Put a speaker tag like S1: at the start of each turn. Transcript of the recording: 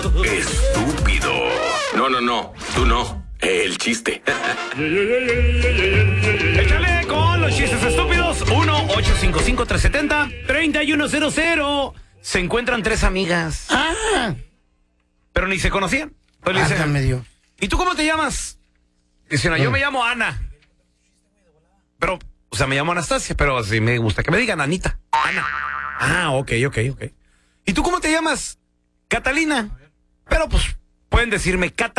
S1: Estúpido. No, tú no. El chiste.
S2: Échale con los chistes estúpidos. 1-855-370-3100. Se encuentran tres amigas. Pero ni se conocían. Pues le dicen,
S3: Dios.
S2: ¿y tú cómo te llamas? Dicen, yo me llamo Ana. Pero, o sea, me llamo Anastasia, pero sí me gusta que me digan Anita. Ana. Ok. ¿Y tú cómo te llamas? Catalina. Pero pues, pueden decirme Cata.